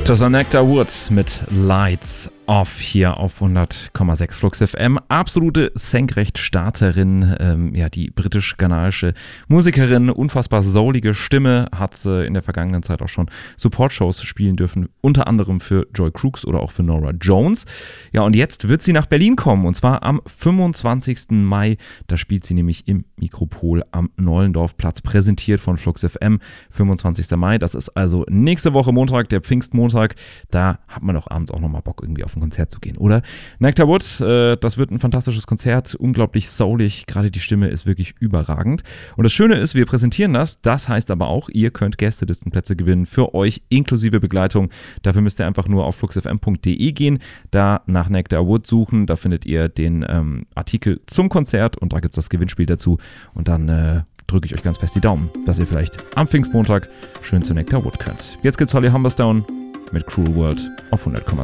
Das war Nectar Woods mit Lights Off hier auf 100,6 Flux FM. Absolute Senkrechtstarterin, die britisch-ghanaische Musikerin, unfassbar soulige Stimme, hat in der vergangenen Zeit auch schon Support-Shows spielen dürfen, unter anderem für Joy Crooks oder auch für Nora Jones. Ja, und jetzt wird sie nach Berlin kommen, und zwar am 25. Mai. Da spielt sie nämlich im Mikropol am Nollendorfplatz, präsentiert von Flux FM. 25. Mai, das ist also nächste Woche Montag, der Pfingstmontag. Da hat man doch abends auch nochmal Bock, irgendwie auf ein Konzert zu gehen, oder? Nectar Wood, das wird ein fantastisches Konzert, unglaublich soulig, gerade die Stimme ist wirklich überragend. Und das Schöne ist, wir präsentieren das heißt aber auch, ihr könnt Gästelistenplätze gewinnen für euch, inklusive Begleitung. Dafür müsst ihr einfach nur auf fluxfm.de gehen, da nach Nectar Wood suchen, da findet ihr den Artikel zum Konzert und da gibt es das Gewinnspiel dazu, und dann drücke ich euch ganz fest die Daumen, dass ihr vielleicht am Pfingstmontag schön zu Nectar Wood könnt. Jetzt gibt's Holly Humberstone mit Cruel World auf 100,6.